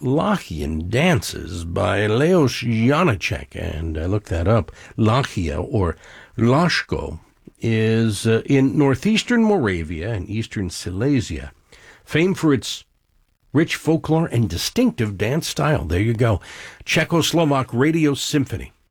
Czechoslovakian dances by Leos Janáček, and I looked that up. Lachia, or Lashko, is in northeastern Moravia and eastern Silesia, famed for its rich folklore and distinctive dance style. There you go. Czechoslovak Radio Symphony.